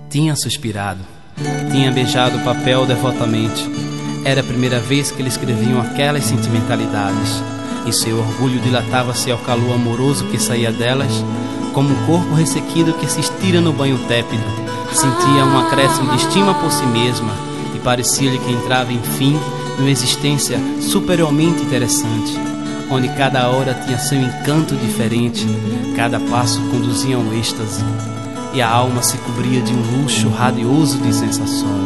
Tinha suspirado, tinha beijado o papel devotamente. Era a primeira vez que eles escreviam aquelas sentimentalidades, e seu orgulho dilatava-se ao calor amoroso que saía delas, como um corpo ressequido que se estira no banho tépido. Sentia um acréscimo de estima por si mesma, e parecia-lhe que entrava, enfim, numa existência superiormente interessante, onde cada hora tinha seu encanto diferente, cada passo conduzia a um êxtase, e a alma se cobria de um luxo radioso de sensações.